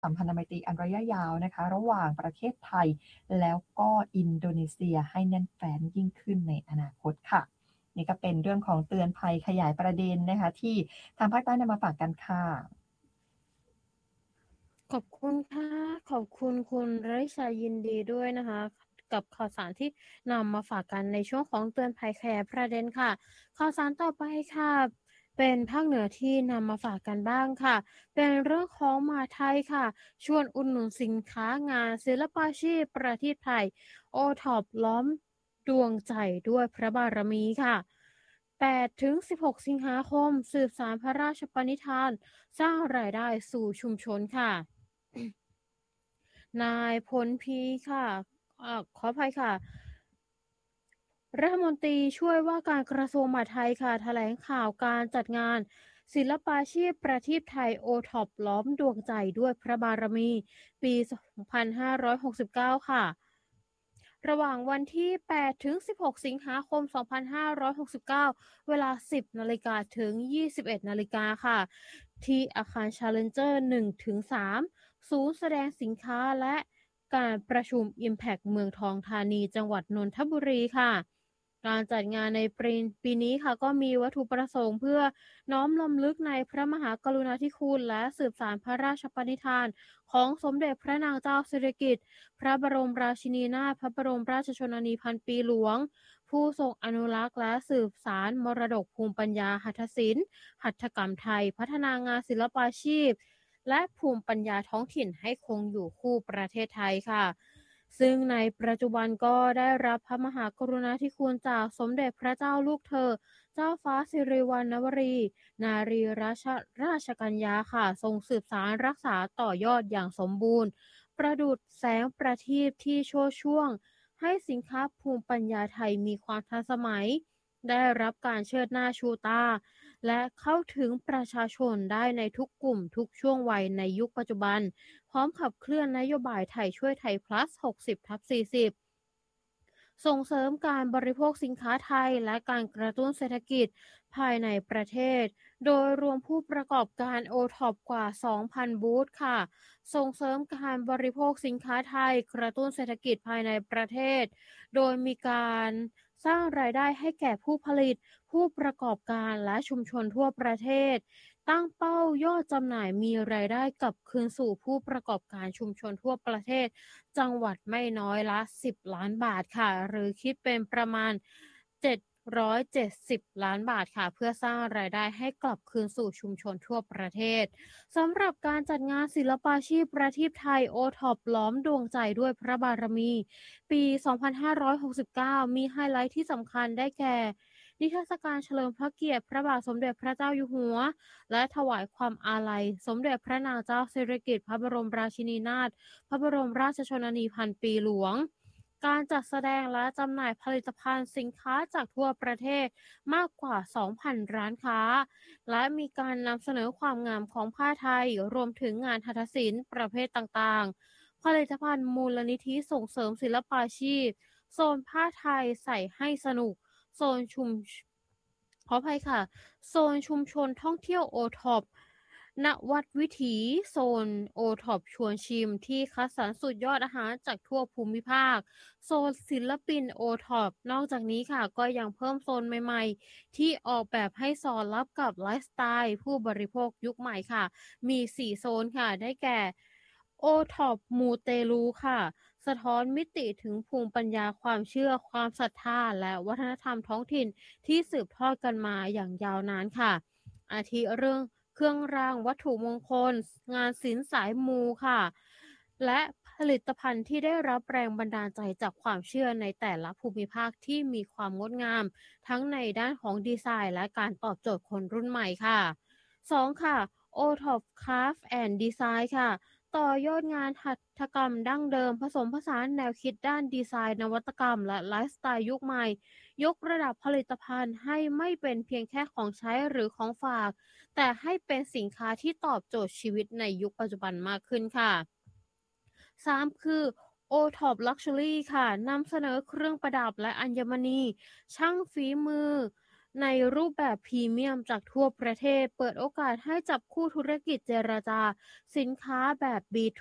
สัมพันธไมตรีอันระยะยาวนะคะระหว่างประเทศไทยแล้วก็อินโดนีเซียให้แน่นแฟ้นยิ่งขึ้นในอนาคตค่ะนี่ก็เป็นเรื่องของเตือนภัยขยายประเด็นนะคะที่ทางภาคใต้นำมาฝากกันค่ะขอบคุณค่ะขอบคุณคุณริชายินดีด้วยนะคะกับข่าวสารที่นำมาฝากกันในช่วงของเตือนภัยแคร์ประเด็นค่ะข่าวสารต่อไปค่ะเป็นภาคเหนือที่นำมาฝากกันบ้างค่ะเป็นเรื่องของมหาไทยค่ะชวนอุดหนุนสินค้างานศิลปาชีพประเทศไทยโอท็อปล้อมดวงใจด้วยพระบารมีค่ะ8ถึง16สิงหาคมสืบสารพระราชปณิธานสร้างรายได้สู่ชุมชนค่ะ นายพลพีค่ะขออภัยค่ะรัฐมนตรีช่วยว่าการกระทรวงมหาดไทยค่ะแถลงข่าวการจัดงานศิลปาชีพประทีปไทยโอท็อปล้อมดวงใจด้วยพระบารมีปี2569ค่ะระหว่างวันที่8ถึง16สิงหาคม2569เวลา10นาฬิกาถึง21นาฬิกาค่ะที่อาคาร Challenger 1ถึง3ศูนย์แสดงสินค้าและการประชุม Impact เมืองทองธานีจังหวัดนนทบุรีค่ะการจัดงานในปีนี้ค่ะก็มีวัตถุประสงค์เพื่อน้อมรำลึกในพระมหากรุณาธิคุณและสืบสานพระราชปณิธานของสมเด็จพระนางเจ้าสิริกิติ์พระบรมราชินีนาถพระบรมราชชนนีพันปีหลวงผู้ทรงอนุรักษ์และสืบสานมรดกภูมิปัญญาหัตถศิลป์หัตถกรรมไทยพัฒนางานศิลปาชีพ และภูมิปัญญาท้องถิ่นให้คงอยู่คู่ประเทศไทยค่ะ ซึ่งในปัจจุบันก็ได้รับพระมหากรุณาธิคุณจากสมเด็จพระเจ้าลูกเธอ เจ้าฟ้าสิริวัณณวรี นารีราชกัญญาค่ะทรงสืบสารรักษาต่อยอดอย่างสมบูรณ์ ประดุจแสงประทีปที่โชติช่วง ให้สินค้าภูมิปัญญาไทยมีความทันสมัย ได้รับการเชิดหน้าชูตา และเข้าถึงประชาชนได้ในทุกกลุ่มทุกช่วงวัยในยุคปัจจุบัน พร้อมขับเคลื่อนนโยบายไทยช่วยไทย plus 60/40ส่งเสริมการบริโภคสินค้าไทยและการกระตุ้นเศรษฐกิจภายในประเทศ โดยรวมผู้ประกอบการโอท็อปกว่า 2,000 บูธค่ะ ส่งเสริมการบริโภคสินค้าไทยกระตุ้นเศรษฐกิจภายในประเทศ โดยมีการสร้างรายได้ให้แก่ผู้ผลิต ผู้ประกอบการและชุมชนทั่วประเทศ ตั้งเป้ายอดจำหน่ายมีรายได้กลับคืนสู่ผู้ประกอบการชุมชนทั่วประเทศจังหวัดไม่น้อยละ10ล้านบาทค่ะหรือคิดเป็นประมาณ770ล้านบาทค่ะเพื่อสร้างรายได้ให้กลับคืนสู่ชุมชนทั่วประเทศสำหรับการจัดงานศิลปาชีพประทีปไทยโอท็อปล้อมดวงใจด้วยพระบารมีปี2569มีไฮไลท์ที่สำคัญได้แก่ นิทรรศการเฉลิมพระเกียรติพระบาทสมเด็จพระเจ้าอยู่หัวและถวายความอาลัยสมเด็จพระนางเจ้าสิริกิติ์พระบรมราชินีนาถพระบรมราชชนนีพันปีหลวงการจัดแสดงและจำหน่ายผลิตภัณฑ์สินค้าจากทั่วประเทศมากกว่า 2,000 ร้านค้าและมีการนำเสนอความงามของผ้าไทยรวมถึงงานหัตถศิลป์ประเภทต่างๆผลิตภัณฑ์มูลนิธิส่งเสริมศิลปาชีพโซนผ้าไทยใส่ให้สนุก โซนชุมขออภัยค่ะโซนชุมชนท่องเที่ยวโอท็อปณวัดวิถีโซนโอท็อปชวนชิมที่คัดสรรสุดยอดอาหารจากทั่วภูมิภาคโซนศิลปินโอท็อปนอกจากนี้ค่ะก็ยังเพิ่มโซนใหม่ๆที่ออกแบบให้สอดรับกับไลฟ์สไตล์ผู้บริโภคยุคใหม่ค่ะมี4โซนค่ะได้แก่โอท็อปมูเตลูค่ะ สะท้อนมิติถึงภูมิปัญญาความเชื่อความศรัทธาและวัฒนธรรมท้องถิ่นที่สืบทอดกันมาอย่างยาวนานค่ะอาทิเรื่องเครื่องรางวัตถุมงคลงานศิลป์สายมูค่ะและผลิตภัณฑ์ที่ได้รับแรงบันดาลใจจากความเชื่อในแต่ละภูมิภาคที่มีความงดงามทั้งในด้านของดีไซน์และการตอบโจทย์คนรุ่นใหม่ค่ะ2ค่ะ OTOP Craft and Design ค่ะ ต่อยอดงานหัตถกรรมดั้งเดิมผสมผสานแนวคิดด้านดีไซน์นวัตกรรมและไลฟ์สไตล์ยุคใหม่ยกระดับผลิตภัณฑ์ให้ไม่เป็นเพียงแค่ของใช้หรือของฝากแต่ให้เป็นสินค้าที่ตอบโจทย์ชีวิตในยุคปัจจุบันมากขึ้นค่ะ 3คือ OTOP Luxury ค่ะนำเสนอเครื่องประดับและอัญมณีช่างฝีมือในรูปแบบพรีเมียมจากทั่วประเทศเปิดโอกาสให้จับคู่ธุรกิจเจรจาสินค้าแบบ B2